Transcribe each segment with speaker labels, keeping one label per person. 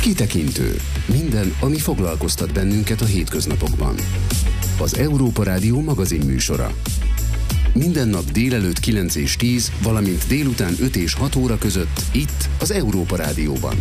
Speaker 1: Kitekintő. Minden, ami foglalkoztat bennünket a hétköznapokban. Az Európa Rádió magazinműsora. Minden nap délelőtt 9 és 10, valamint délután 5 és 6 óra között itt az Európa Rádióban.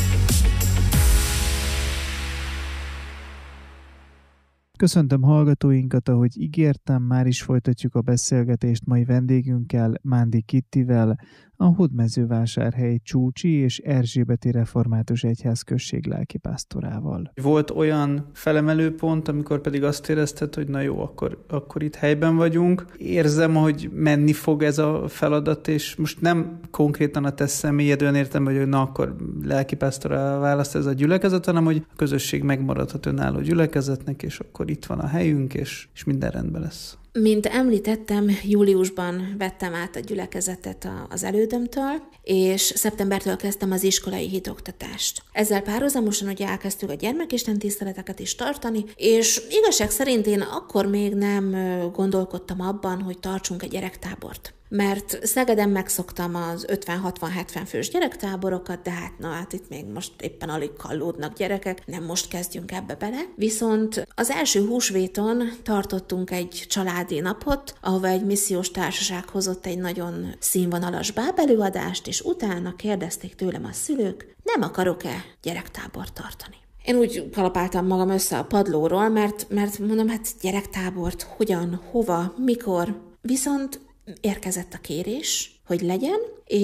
Speaker 2: Köszöntöm hallgatóinkat, ahogy ígértem, már is folytatjuk a beszélgetést mai vendégünkkel, Mándi Kittivel, a Hódmezővásárhely Csúcsi és Erzsébeti Református Egyházközség lelkipásztorával.
Speaker 3: Volt olyan felemelő pont, amikor pedig azt érezted, hogy na jó, akkor itt helyben vagyunk. Érzem, hogy menni fog ez a feladat, és most nem konkrétan a te személyedön értem, hogy na akkor lelkipásztorá választ ez a gyülekezet, hanem hogy a közösség megmaradhat önálló gyülekezetnek, és akkor itt van a helyünk, és minden rendben lesz.
Speaker 4: Mint említettem, júliusban vettem át a gyülekezetet az elődömtől, és szeptembertől kezdtem az iskolai hitoktatást. Ezzel párhuzamosan ugye elkezdtük a gyermekisten tiszteleteket is tartani, és igazság szerint én akkor még nem gondolkodtam abban, hogy tartsunk egy gyerektábort. Mert Szegeden megszoktam az 50-60-70 fős gyerektáborokat, de hát itt még most éppen alig kallódnak gyerekek, nem most kezdjünk ebbe bele. Viszont az első húsvéton tartottunk egy családi napot, ahova egy missziós társaság hozott egy nagyon színvonalas bábelőadást, és utána kérdezték tőlem a szülők, nem akarok-e gyerektábort tartani. Én úgy kalapáltam magam össze a padlóról, mert mondom, hát gyerektábort, hogyan, hova, mikor, viszont érkezett a kérés, hogy legyen,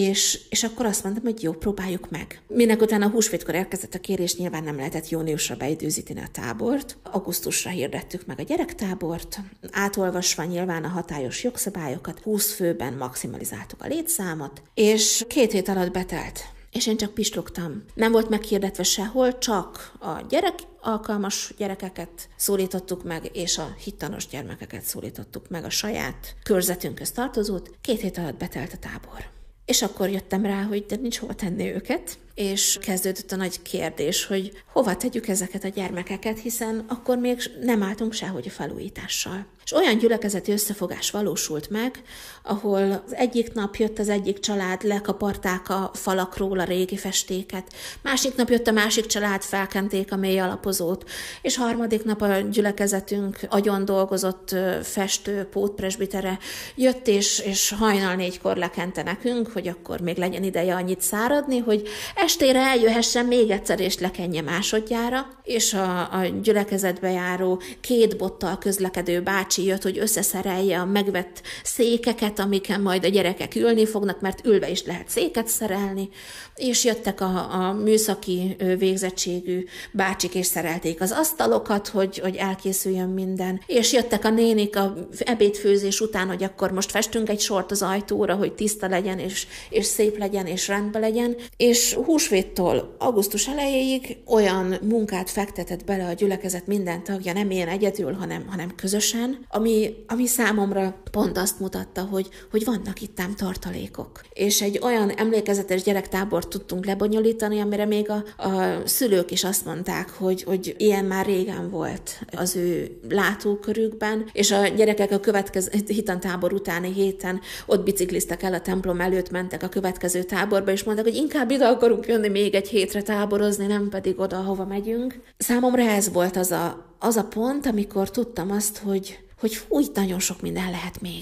Speaker 4: és akkor azt mondtam, hogy jó, próbáljuk meg. Minek utána a húsvétkor érkezett a kérés, nyilván nem lehetett júniusra beidőzíteni a tábort. Augusztusra hirdettük meg a gyerektábort, átolvasva nyilván a hatályos jogszabályokat, 20 főben maximalizáltuk a létszámot, és 2 hét alatt betelt. És én csak pislogtam. Nem volt meghirdetve sehol, csak a alkalmas gyerekeket szólítottuk meg, és a hittanos gyermekeket szólítottuk meg, a saját körzetünkhöz tartozót. 2 hét alatt betelt a tábor. És akkor jöttem rá, hogy de nincs hova tenni őket, és kezdődött a nagy kérdés, hogy hova tegyük ezeket a gyermekeket, hiszen akkor még nem álltunk sehogy a felújítással. És olyan gyülekezeti összefogás valósult meg, ahol az egyik nap jött az egyik család, lekaparták a falakról a régi festéket, másik nap jött a másik család, felkenték a mély alapozót, és harmadik nap a gyülekezetünk agyon dolgozott festő, pótpresbitere jött, és hajnal 4-kor lekente nekünk, hogy akkor még legyen ideje annyit száradni, hogy estére eljöhessen még egyszer, és lekenje másodjára, és a gyülekezetbe járó 2 bottal közlekedő bácsi jött, hogy összeszerelje a megvett székeket, amiken majd a gyerekek ülni fognak, mert ülve is lehet széket szerelni, és jöttek a műszaki végzettségű bácsik, és szerelték az asztalokat, hogy elkészüljön minden, és jöttek a nénik a ebédfőzés után, hogy akkor most festünk egy sort az ajtóra, hogy tiszta legyen, és szép legyen, és rendben legyen, és húsvéttól augusztus elejéig olyan munkát fektetett bele a gyülekezet minden tagja, nem én egyedül, hanem közösen, ami számomra pont azt mutatta, hogy vannak itt ám tartalékok. És egy olyan emlékezetes gyerektábort tudtunk lebonyolítani, amire még a szülők is azt mondták, hogy ilyen már régen volt az ő látókörükben, és a gyerekek a következő hitantábor utáni héten ott bicikliztek el a templom előtt, mentek a következő táborba, és mondták, hogy inkább ide akarunk jönni még egy hétre táborozni, nem pedig oda, ahova megyünk. Számomra ez volt az a pont, amikor tudtam azt, hogy úgy nagyon sok minden lehet még.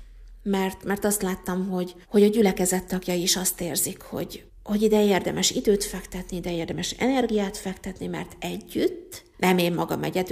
Speaker 4: Mert azt láttam, hogy a gyülekezet tagjai is azt érzik, hogy ide érdemes időt fektetni, ide érdemes energiát fektetni, mert együtt, nem én magam egyedül,